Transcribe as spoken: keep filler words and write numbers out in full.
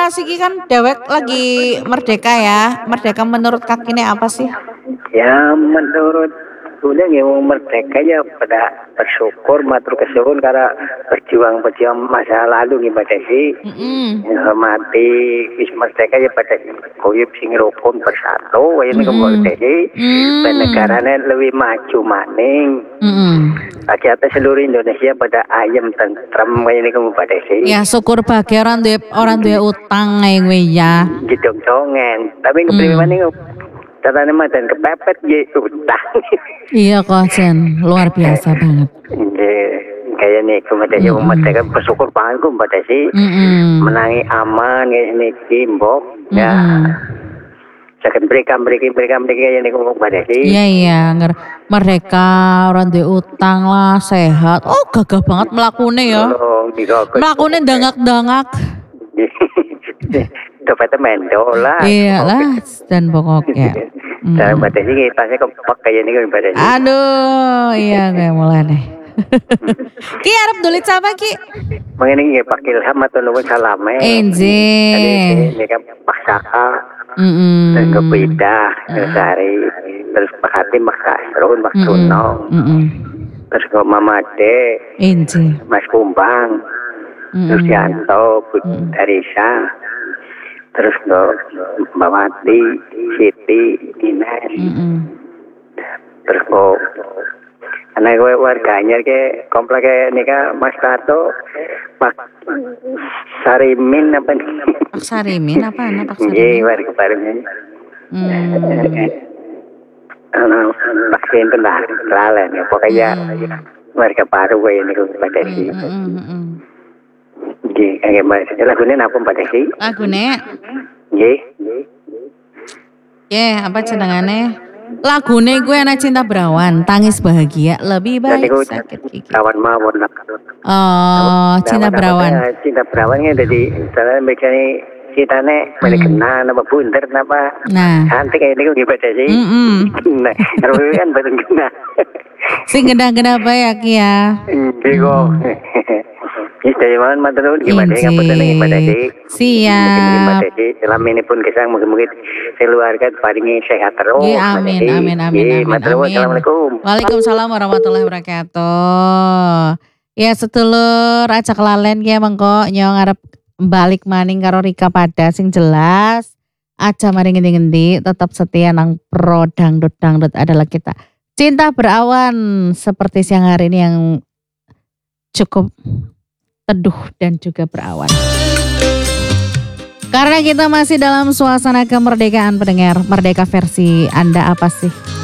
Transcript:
Mas iki kan dewek lagi merdeka ya. Merdeka menurut Kak ini apa sih? Ya menurut Udah yang merdeka ya pada bersyukur, matur kesuwun karena berjuang-berjuang masa lalu gimana sih? Mm-mm. Hormati wis merdeka ya pada koyub sing rukun bersatu, ini kemudian Mm. negaranya lebih maju maning. Mm-mm. Rakyat seluruh Indonesia pada ayam tentrem ini kemudian sih. Ya syukur bahagia orang duwe orang duwe utang ae kowe ya. Gitu congen, tapi kepriman ini caranya mah dan kepepet gitu utang. Iya kok Jen, luar biasa banget. Kayak nih kemudian yang merdeka bersyukur banget kemudian sih menangi aman kayak ini kimbok ya. Jangan mereka mereka mereka mereka yang ini kemudian sih. Iya iya, mereka orang duwe utang lah, sehat. Oh gagah banget melakukannya ya. Melakukannya dangak-dangak. Dompetnya mendol lah. Iya lah, dan pokoknya. Dan batas ini pasnya kepak kayak ini kan batas. Aduh, iya kayak mulai nih. Ki Arab dulit sama Ki? Mengenai ya Pak Ilham atau nunggu salame. Enje. Ini kan Pak Saka. Dan Kebida, Sari. Terus Pak Hatim, Pak Kasrun, Pak Sunong. Terus ke Mama De. Enje. Mas Kumbang. Terus Yanto, Darisa. Terus ke Mbak Mati, Siti, Ines. Terus ke anak gue warganya ke komplek ini kan Mas Tato, Pak Sarimin apa nih? Pak Sarimin apa anak Pak Sarimin? Iya warga Sarimin. Pak Sinten lah, lalen ya pokoknya warga baru gue ini gue pada sih. Nggih, kangge Mbak. Lagune napa Mbak Desi? Lagune? Nggih. Nggih, apa jenengane? Lagune gue Anak Cinta Berawan, Tangis Bahagia Lebih Baik Sakit Gigi. Kawan mawon. Oh, Cinta Berawan. Cinta Berawan ya dadi salah mbekane citane mene kena napa bunder napa. Nah, cantik kayak niku nggih Mbak Desi. Heeh. Nah, karo kan boten kena. Sing gendang-gendang apa ya Ki ya? Nggih kok. Istimewa matur gimana ya ngapunten gimana sih? Siap. Gimana sih? Selama ini pun kisah mungkin-mungkin keluarga paling sehat terus. Ya, amin, amin, amin, amin, amin. Assalamualaikum. Waalaikumsalam warahmatullahi wabarakatuh. Ya sedulur aja kelalen ya mengko nyong arep balik maning karo Rika pada sing jelas aja mari ngendi-ngendi tetap setia nang pro dangdut dangdut adalah kita. Cinta Berawan seperti siang hari ini yang cukup teduh dan juga berawan. Karena kita masih dalam suasana kemerdekaan pendengar, merdeka versi Anda apa sih?